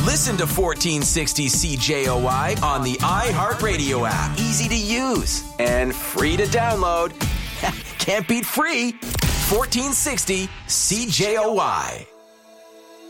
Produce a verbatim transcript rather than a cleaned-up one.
Listen to fourteen sixty C J O Y on the iHeartRadio app. Easy to use and free to download. Can't beat free. fourteen sixty C J O Y.